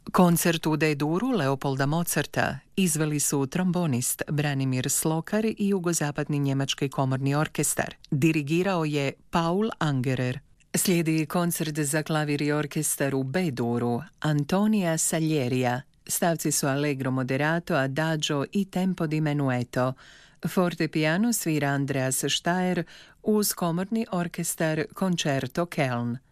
Koncert u D-duru Leopolda Mozarta izveli su trombonist Branimir Slokar i Jugozapadni njemački komorni orkestar. Dirigirao je Paul Angerer. Slijedi koncert za klavir i orkestar u B-duru Antonija Sallierija. Stavci su Allegro moderato, Adagio i Tempo di menueto. Fortepiano svira Andreas Steyr uz komorni orkestar Concerto Köln.